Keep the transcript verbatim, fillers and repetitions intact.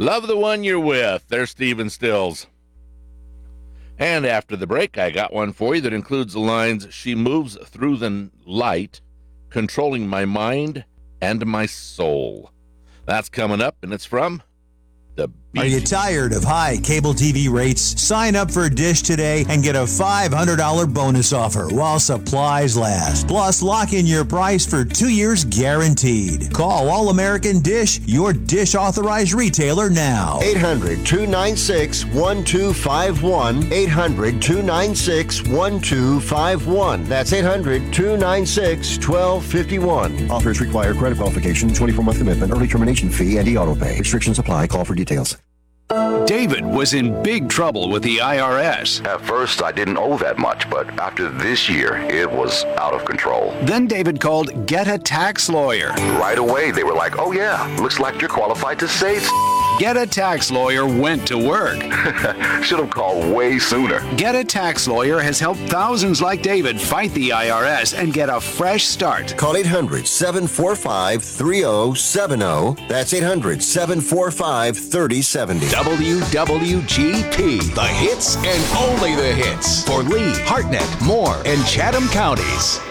Love the one you're with. There's Stephen Stills. And after the break, I got one for you that includes the lines, she moves through the light, controlling my mind and my soul. That's coming up, and it's from the Are you tired of high cable T V rates? Sign up for Dish today and get a five hundred dollars bonus offer while supplies last. Plus, lock in your price for two years guaranteed. Call All American Dish, your Dish authorized retailer now. eight hundred, two nine six, one two five one. eight hundred, two nine six, one two five one. That's eight hundred, two nine six, one two five one. Offers require credit qualification, twenty-four month commitment, early termination fee, and e-auto pay. Restrictions apply. Call for details. David was in big trouble with the I R S. At first, I didn't owe that much, but after this year, it was out of control. Then David called Get a Tax Lawyer. Right away, they were like, oh yeah, looks like you're qualified to save. Get a Tax Lawyer went to work. Should have called way sooner. Get a Tax Lawyer has helped thousands like David fight the I R S and get a fresh start. Call eight hundred, seven four five, three oh seven oh. That's eight hundred, seven four five, three oh seven oh. W W G P, the hits and only the hits for Lee, Hartnett, Moore, and Chatham counties.